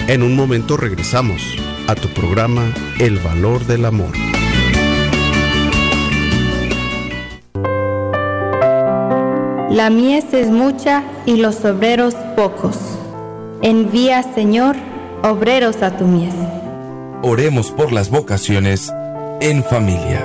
En un momento regresamos a tu programa El Valor del Amor. La mies es mucha y los obreros pocos. Envía, Señor, obreros a tu mies. Oremos por las vocaciones en familia.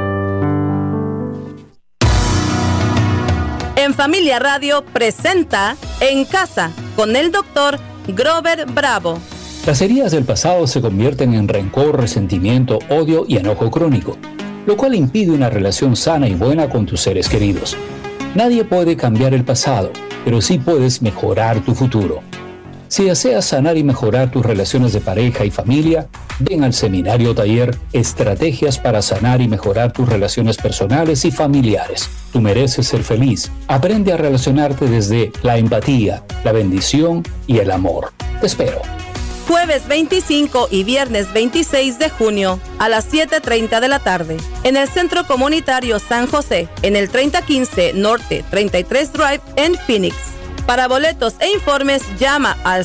En Familia Radio presenta En Casa con el doctor Grover Bravo. Las heridas del pasado se convierten en rencor, resentimiento, odio y enojo crónico, lo cual impide una relación sana y buena con tus seres queridos. Nadie puede cambiar el pasado, pero sí puedes mejorar tu futuro. Si deseas sanar y mejorar tus relaciones de pareja y familia, ven al seminario taller Estrategias para sanar y mejorar tus relaciones personales y familiares. Tú mereces ser feliz. Aprende a relacionarte desde la empatía, la bendición y el amor. Te espero. Jueves 25 y viernes 26 de junio a las 7:30 de la tarde en el Centro Comunitario San José, en el 3015 Norte 33 Drive en Phoenix. Para boletos e informes llama al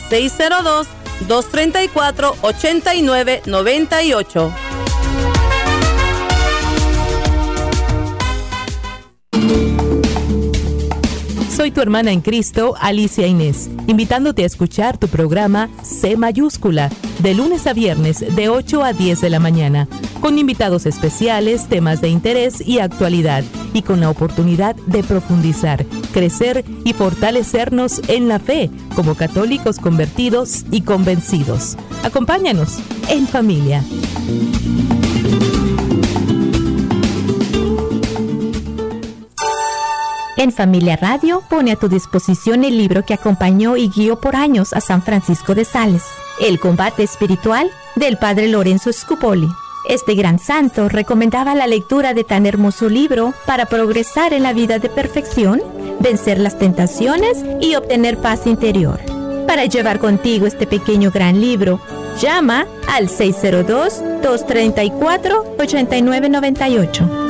602-234-8998. Soy tu hermana en Cristo, Alicia Inés, invitándote a escuchar tu programa C mayúscula, de lunes a viernes de 8 a 10 de la mañana, con invitados especiales, temas de interés y actualidad, y con la oportunidad de profundizar, crecer y fortalecernos en la fe, como católicos convertidos y convencidos. Acompáñanos en familia. En Familia Radio pone a tu disposición el libro que acompañó y guió por años a San Francisco de Sales, El combate espiritual del Padre Lorenzo Scupoli. Este gran santo recomendaba la lectura de tan hermoso libro para progresar en la vida de perfección, vencer las tentaciones y obtener paz interior. Para llevar contigo este pequeño gran libro, llama al 602-234-8998.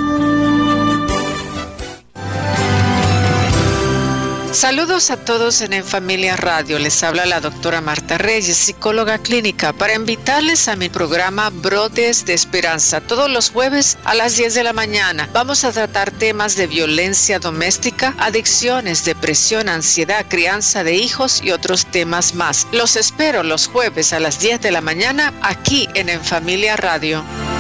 Saludos a todos en Familia Radio. Les habla la doctora Marta Reyes, psicóloga clínica, para invitarles a mi programa Brotes de Esperanza. Todos los jueves a las 10 de la mañana vamos a tratar temas de violencia doméstica, adicciones, depresión, ansiedad, crianza de hijos y otros temas más. Los espero los jueves a las 10 de la mañana aquí en Familia Radio.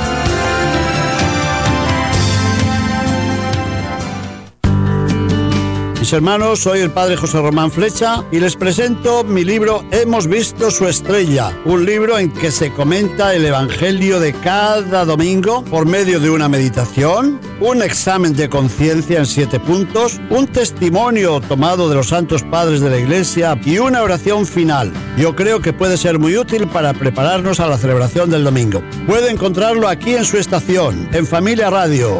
Mis hermanos, soy el padre José Román Flecha y les presento mi libro Hemos visto su estrella, un libro en que se comenta el evangelio de cada domingo por medio de una meditación, un examen de conciencia en 7 puntos, un testimonio tomado de los santos padres de la Iglesia y una oración final. Yo creo que puede ser muy útil para prepararnos a la celebración del domingo. Puede encontrarlo aquí en su estación, en Familia Radio.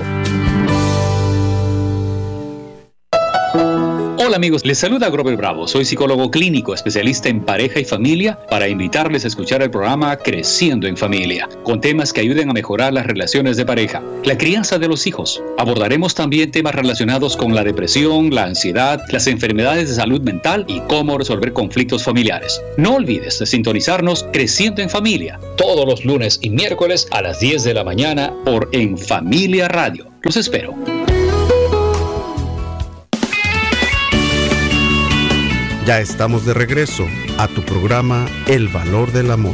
Hola amigos, les saluda Grover Bravo. Soy psicólogo clínico, especialista en pareja y familia, para invitarles a escuchar el programa Creciendo en Familia, con temas que ayuden a mejorar las relaciones de pareja, la crianza de los hijos. Abordaremos también temas relacionados con la depresión, la ansiedad, las enfermedades de salud mental y cómo resolver conflictos familiares. No olvides de sintonizarnos Creciendo en Familia, todos los lunes y miércoles a las 10 de la mañana por En Familia Radio. Los espero. Ya estamos de regreso a tu programa El Valor del Amor.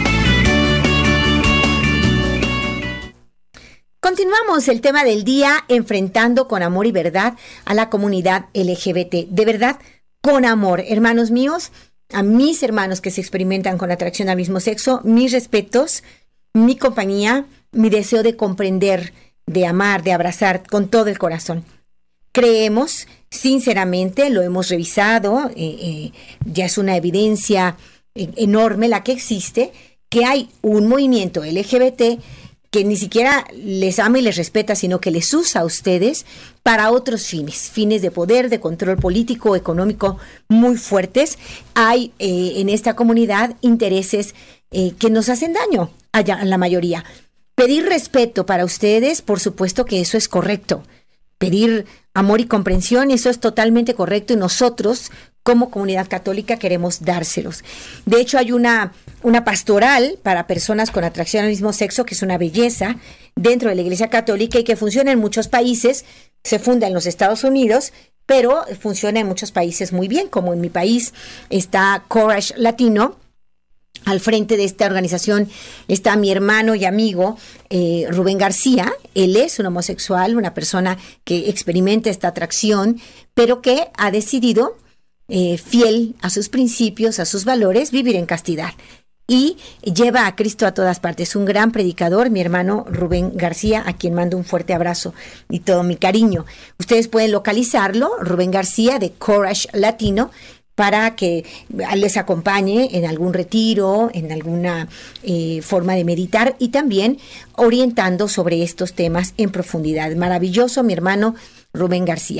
Continuamos el tema del día, enfrentando con amor y verdad a la comunidad LGBT. De verdad, con amor. Hermanos míos, a mis hermanos que se experimentan con atracción al mismo sexo, mis respetos, mi compañía, mi deseo de comprender, de amar, de abrazar con todo el corazón. Creemos, sinceramente, lo hemos revisado, ya es una evidencia enorme la que existe, que hay un movimiento LGBT que ni siquiera les ama y les respeta, sino que les usa a ustedes para otros fines de poder, de control político, económico muy fuertes. Hay en esta comunidad intereses que nos hacen daño a la mayoría. Pedir respeto para ustedes, por supuesto que eso es correcto. Pedir amor y comprensión, eso es totalmente correcto, y nosotros, como comunidad católica queremos dárselos. De hecho, hay una pastoral para personas con atracción al mismo sexo, que es una belleza dentro de la Iglesia Católica y que funciona en muchos países. Se funda en los Estados Unidos, pero funciona en muchos países muy bien, como en mi país está Courage Latino. Al frente de esta organización está mi hermano y amigo Rubén García. Él es un homosexual, una persona que experimenta esta atracción, pero que ha decidido, fiel a sus principios, a sus valores, vivir en castidad. Y lleva a Cristo a todas partes. Un gran predicador, mi hermano Rubén García, a quien mando un fuerte abrazo y todo mi cariño. Ustedes pueden localizarlo, Rubén García de Courage Latino, para que les acompañe en algún retiro, en alguna forma de meditar y también orientando sobre estos temas en profundidad. Maravilloso, mi hermano Rubén García.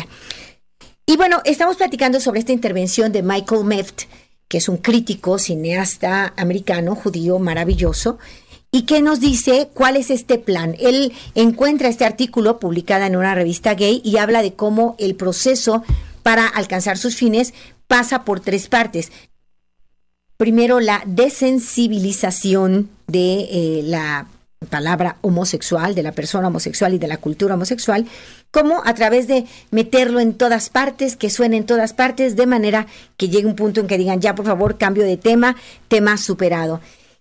Y bueno, estamos platicando sobre esta intervención de Michael Meft, que es un crítico, cineasta americano, judío, maravilloso, y que nos dice cuál es este plan. Él encuentra este artículo publicado en una revista gay y habla de cómo el proceso para alcanzar sus fines pasa por 3 partes. Primero, la desensibilización de la palabra homosexual, de la persona homosexual y de la cultura homosexual, como a través de meterlo en todas partes, que suene en todas partes, de manera que llegue un punto en que digan, ya por favor, cambio de tema superado.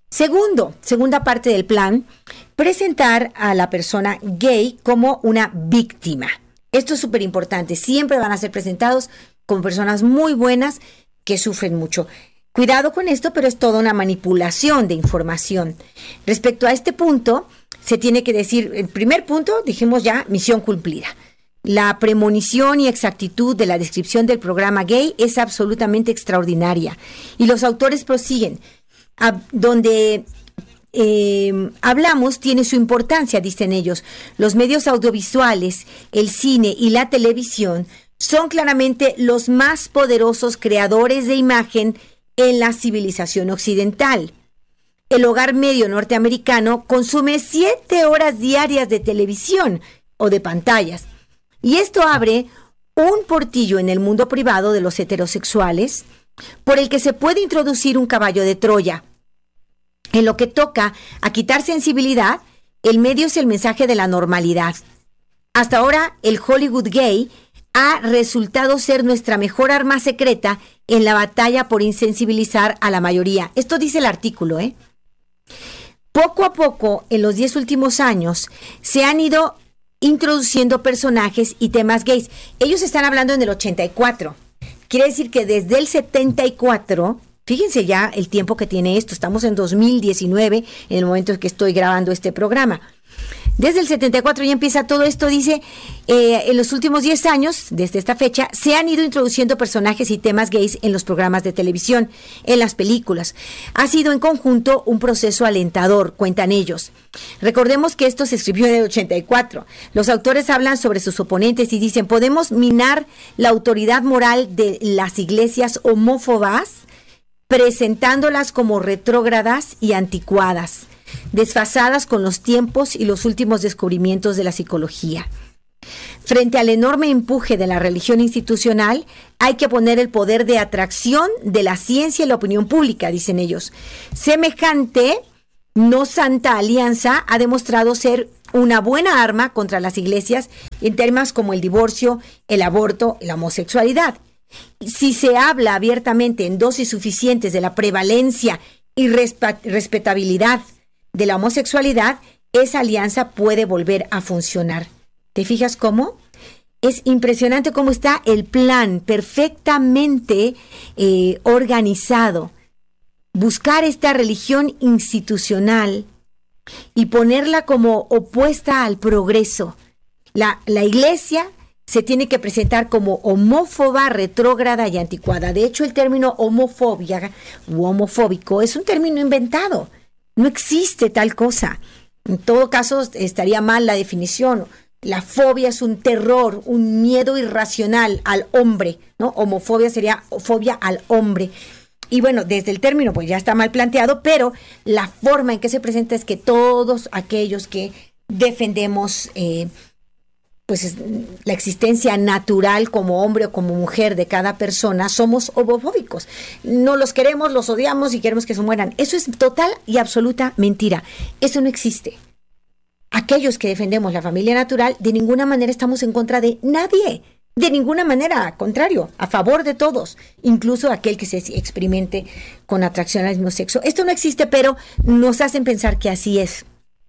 Segunda parte del plan, presentar a la persona gay como una víctima. Esto es súper importante, siempre van a ser presentados como personas muy buenas que sufren mucho. Cuidado con esto, pero es toda una manipulación de información. Respecto a este punto, se tiene que decir, el primer punto, dijimos ya, misión cumplida. La premonición y exactitud de la descripción del programa gay es absolutamente extraordinaria. Y los autores prosiguen, donde hablamos tiene su importancia, dicen ellos. Los medios audiovisuales, el cine y la televisión son claramente los más poderosos creadores de imagen en la civilización occidental. El hogar medio norteamericano consume 7 horas diarias de televisión o de pantallas. Y esto abre un portillo en el mundo privado de los heterosexuales por el que se puede introducir un caballo de Troya. En lo que toca a quitar sensibilidad, el medio es el mensaje de la normalidad. Hasta ahora, el Hollywood gay ha resultado ser nuestra mejor arma secreta en la batalla por insensibilizar a la mayoría. Esto dice el artículo, Poco a poco, en los 10 últimos años, se han ido introduciendo personajes y temas gays. Ellos están hablando en el 84. Quiere decir que desde el 74, fíjense ya el tiempo que tiene esto, estamos en 2019, en el momento en que estoy grabando este programa. Desde el 74 ya empieza todo esto, dice, en los últimos 10 años, desde esta fecha, se han ido introduciendo personajes y temas gays en los programas de televisión, en las películas. Ha sido en conjunto un proceso alentador, cuentan ellos. Recordemos que esto se escribió en el 84. Los autores hablan sobre sus oponentes y dicen, podemos minar la autoridad moral de las iglesias homófobas, presentándolas como retrógradas y anticuadas, desfasadas con los tiempos y los últimos descubrimientos de la psicología. Frente al enorme empuje de la religión institucional, hay que poner el poder de atracción de la ciencia y la opinión pública, dicen ellos. Semejante no santa alianza ha demostrado ser una buena arma contra las iglesias en temas como el divorcio, el aborto y la homosexualidad. Si se habla abiertamente en dosis suficientes de la prevalencia y respetabilidad de la homosexualidad, esa alianza puede volver a funcionar. ¿Te fijas cómo? Es impresionante cómo está el plan perfectamente organizado. Buscar esta religión institucional y ponerla como opuesta al progreso. La iglesia se tiene que presentar como homófoba, retrógrada y anticuada. De hecho, el término homofobia o homofóbico es un término inventado. No existe tal cosa. En todo caso, estaría mal la definición. La fobia es un terror, un miedo irracional al hombre, ¿no? Homofobia sería fobia al hombre. Y bueno, desde el término pues ya está mal planteado, pero la forma en que se presenta es que todos aquellos que defendemos pues la existencia natural como hombre o como mujer de cada persona, somos homofóbicos. No los queremos, los odiamos y queremos que se mueran. Eso es total y absoluta mentira. Eso no existe. Aquellos que defendemos la familia natural, de ninguna manera estamos en contra de nadie. De ninguna manera, al contrario, a favor de todos, incluso aquel que se experimente con atracción al mismo sexo. Esto no existe, pero nos hacen pensar que así es.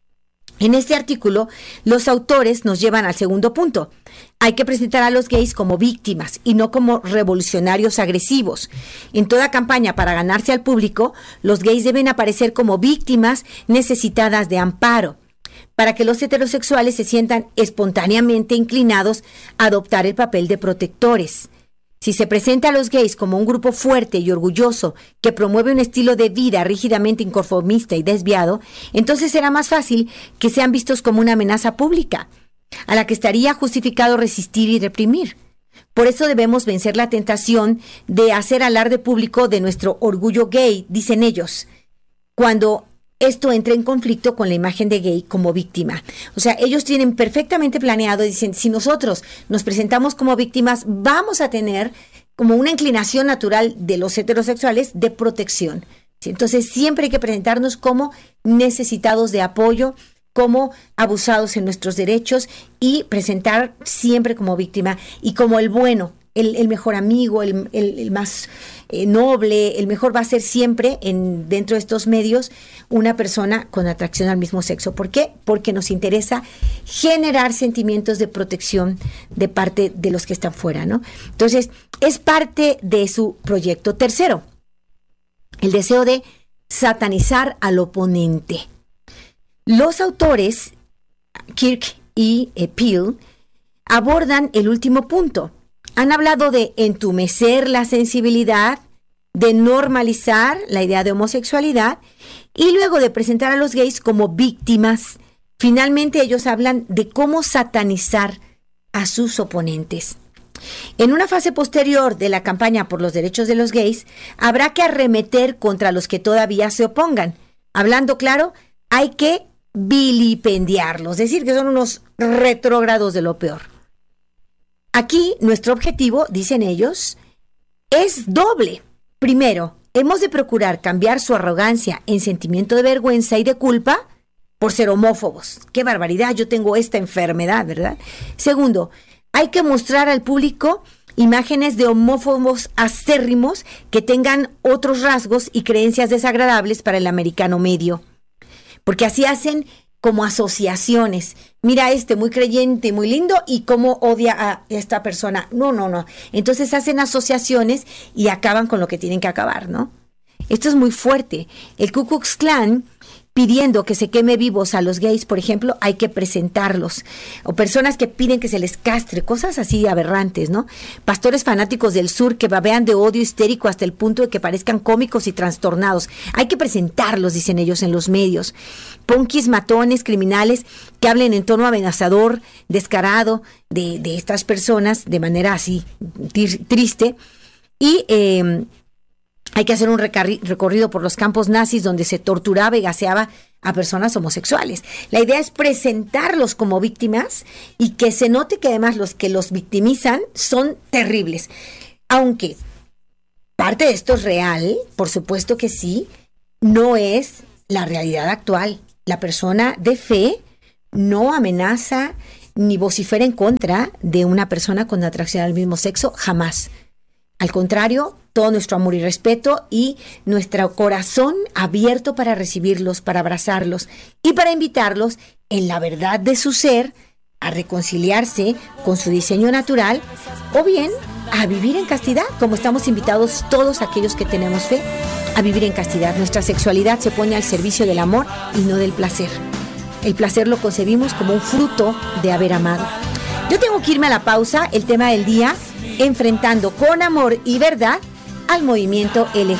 En este artículo, los autores nos llevan al segundo punto. Hay que presentar a los gays como víctimas y no como revolucionarios agresivos. En toda campaña para ganarse al público, los gays deben aparecer como víctimas necesitadas de amparo, para que los heterosexuales se sientan espontáneamente inclinados a adoptar el papel de protectores. Si se presenta a los gays como un grupo fuerte y orgulloso que promueve un estilo de vida rígidamente inconformista y desviado, entonces será más fácil que sean vistos como una amenaza pública, a la que estaría justificado resistir y reprimir. Por eso debemos vencer la tentación de hacer alarde público de nuestro orgullo gay, dicen ellos, cuando esto entra en conflicto con la imagen de gay como víctima. O sea, ellos tienen perfectamente planeado, dicen, si nosotros nos presentamos como víctimas, vamos a tener como una inclinación natural de los heterosexuales de protección. ¿Sí? Entonces, siempre hay que presentarnos como necesitados de apoyo, como abusados en nuestros derechos y presentar siempre como víctima y como el bueno, el mejor amigo, el más noble, el mejor va a ser siempre dentro de estos medios una persona con atracción al mismo sexo. ¿Por qué? Porque nos interesa generar sentimientos de protección de parte de los que están fuera, ¿no? Entonces, es parte de su proyecto. Tercero, el deseo de satanizar al oponente. Los autores, Kirk y Peel, abordan el último punto. Han hablado de entumecer la sensibilidad, de normalizar la idea de homosexualidad y luego de presentar a los gays como víctimas. Finalmente ellos hablan de cómo satanizar a sus oponentes. En una fase posterior de la campaña por los derechos de los gays, habrá que arremeter contra los que todavía se opongan. Hablando claro, hay que vilipendiarlos, es decir, que son unos retrógrados de lo peor. Aquí nuestro objetivo, dicen ellos, es doble. Primero, hemos de procurar cambiar su arrogancia en sentimiento de vergüenza y de culpa por ser homófobos. ¡Qué barbaridad! Yo tengo esta enfermedad, ¿verdad? Segundo, hay que mostrar al público imágenes de homófobos acérrimos que tengan otros rasgos y creencias desagradables para el americano medio. Porque así hacen como asociaciones. Mira muy creyente, muy lindo, y cómo odia a esta persona. No. Entonces hacen asociaciones y acaban con lo que tienen que acabar, ¿no? Esto es muy fuerte. El Ku Klux Klan pidiendo que se queme vivos a los gays, por ejemplo, hay que presentarlos. O personas que piden que se les castre, cosas así aberrantes, ¿no? Pastores fanáticos del sur que babean de odio histérico hasta el punto de que parezcan cómicos y trastornados. Hay que presentarlos, dicen ellos, en los medios. Punkis, matones, criminales que hablen en tono amenazador, descarado de estas personas de manera así triste. Y hay que hacer un recorrido por los campos nazis donde se torturaba y gaseaba a personas homosexuales. La idea es presentarlos como víctimas y que se note que además los que los victimizan son terribles. Aunque parte de esto es real, por supuesto que sí, no es la realidad actual. La persona de fe no amenaza ni vocifera en contra de una persona con atracción al mismo sexo, jamás. Al contrario, todo nuestro amor y respeto y nuestro corazón abierto para recibirlos, para abrazarlos y para invitarlos en la verdad de su ser a reconciliarse con su diseño natural o bien a vivir en castidad, como estamos invitados todos aquellos que tenemos fe a vivir en castidad. Nuestra sexualidad se pone al servicio del amor y no del placer. El placer lo concebimos como un fruto de haber amado. Yo tengo que irme a la pausa. El tema del día: enfrentando con amor y verdad al movimiento LGBT.